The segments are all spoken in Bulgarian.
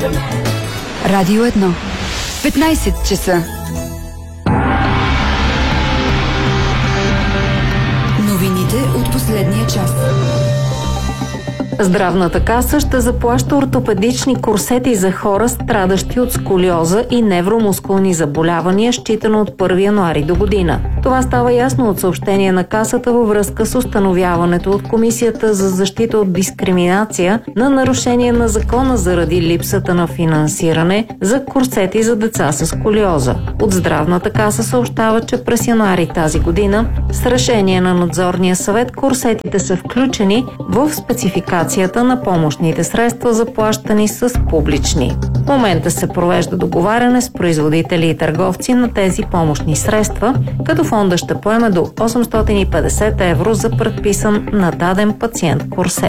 Радио 1. 15 часа. Новините от последния час. Здравната каса ще заплаща ортопедични курсети за хора, страдащи от сколиоза и невромускулни заболявания, считано от 1 януари до година. Това става ясно от съобщение на Касата във връзка с установяването от Комисията за защита от дискриминация на нарушение на закона заради липсата на финансиране за курсети за деца с сколиоза. От Здравната каса съобщава, че през януари тази година с решение на надзорния съвет курсетите са включени в спецификацията на помощните средства, заплащани с публични. В момента се провежда договаряне с производители и търговци на тези помощни средства, като фонда ще поеме до 850 евро за предписан на даден пациент курсет.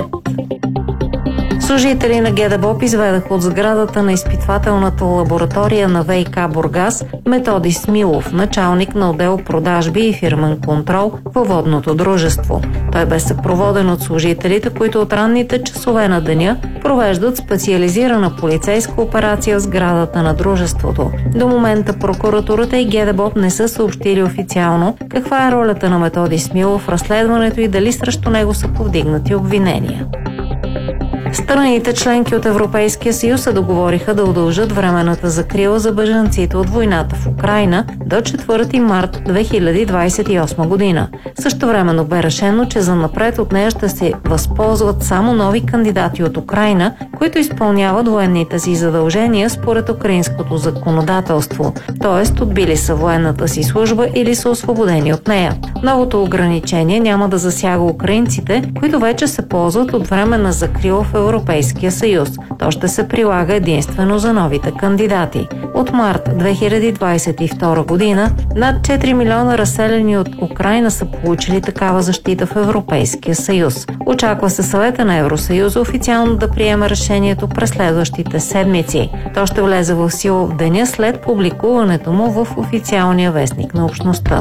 Служители на ГДБОП изведаха от сградата на изпитвателната лаборатория на ВиК Бургас Методи Смилов, началник на отдел продажби и фирмен контрол във водното дружество. Той бе съпроводен от служителите, които от ранните часове на деня провеждат специализирана полицейска операция в сградата на дружеството. До момента прокуратурата и ГДБОП не са съобщили официално каква е ролята на Методи Смилов в разследването и дали срещу него са повдигнати обвинения. Страните членки от Европейския съюз се договориха да удължат временната закрила за бежанците от войната в Украйна до 4 март 2028 година. Същевременно бе решено, че занапред от нея ще се възползват само нови кандидати от Украйна, които изпълняват военните си задължения според украинското законодателство, т.е. отбили са военната си служба или са освободени от нея. Новото ограничение няма да засяга украинците, които вече се ползват от временна закрила в Европейския съюз. То ще се прилага единствено за новите кандидати. От март 2022 година над 4 милиона разселени от Украйна са получили такава защита в Европейския съюз. Очаква се Съвета на Евросъюза официално да приеме решението през следващите седмици. То ще влезе в сила в деня след публикуването му в официалния вестник на общността.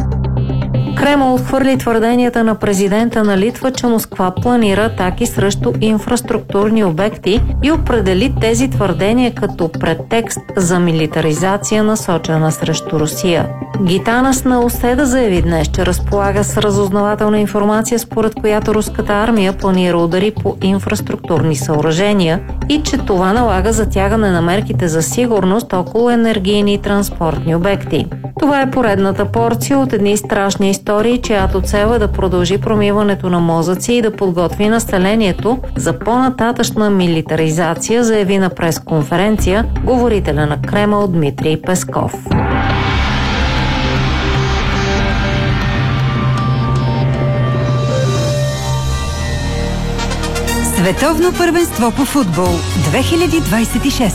Кремъл отхвърли твърденията на президента на Литва, че Москва планира атаки срещу инфраструктурни обекти и определи тези твърдения като претекст за милитаризация, насочена срещу Русия. Гитанас Науседа заяви днес, че разполага с разузнавателна информация, според която руската армия планира удари по инфраструктурни съоръжения и че това налага затягане на мерките за сигурност около енергийни и транспортни обекти. Това е поредната порция от едни страшни истории, чиято цел е да продължи промиването на мозъци и да подготви населението за по-нататъшна милитаризация, заяви на пресконференция говорителя на Кремъл Дмитрий Песков. Световно първенство по футбол 2026.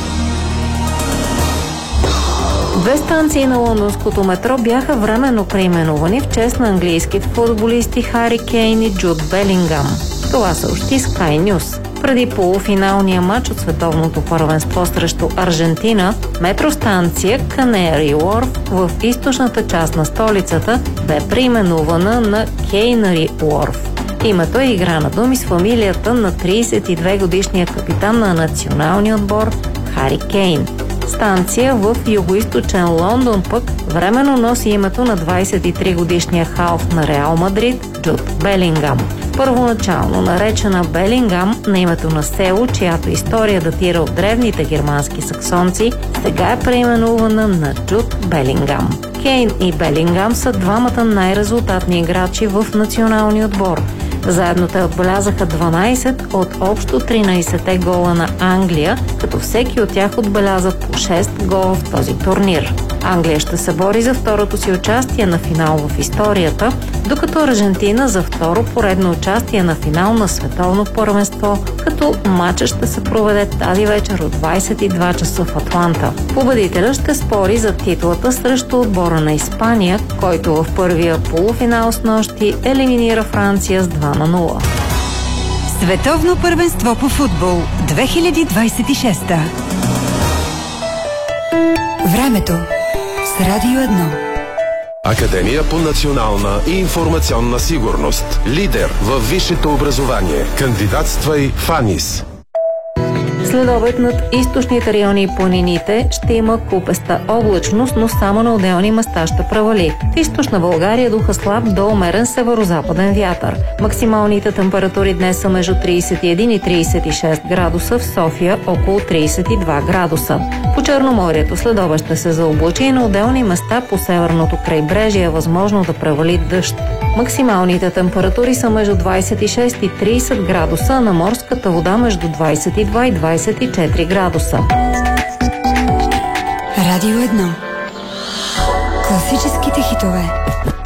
Две станции на лондонското метро бяха временно преименувани в чест на английските футболисти Хари Кейн и Джуд Белингам. Това съобщи Sky News. Преди полуфиналния матч от световното първенство срещу Аржентина, метростанция Canary Wharf в източната част на столицата бе преименувана на Canary Wharf. Името е игра на думи с фамилията на 32-годишния капитан на националния отбор Хари Кейн. Станция в югоизточен Лондон пък временно носи името на 23-годишния халф на Реал Мадрид Джуд Белингам. Първоначално наречена Белингам на името на село, чиято история датира от древните германски саксонци, сега е преименувана на Джуд Белингам. Кейн и Белингам са двамата най-резултатни играчи в националния отбор. Заедно те отбелязаха 12 от общо 13-те гола на Англия, като всеки от тях отбеляза по 6 гола в този турнир. Англия ще се бори за второто си участие на финал в историята, докато Аржентина за второ поредно участие на финал на световно първенство, като матчът ще се проведе тази вечер от 22 часа в Атланта. Победителят ще спори за титлата срещу отбора на Испания, който в първия полуфинал с нощи елиминира Франция с 2-0. Световно първенство по футбол 2026. Времето с Радио 1. Академия по национална и информационна сигурност. Лидер във висшето образование. Кандидатствай в АНИС. След обед над източните райони и планините ще има купеста облачност, но само на отделни места ще провали. В източна България духа слаб до умерен северо-западен вятър. Максималните температури днес са между 31 и 36 градуса, в София около 32 градуса. По Черноморието след обед ще се заоблачи и на отделни места по северното крайбрежие е възможно да превали дъжд. Максималните температури са между 26 и 30 градуса, на морската вода между 22 и 24 градуса. Радио 1. Класическите хитове.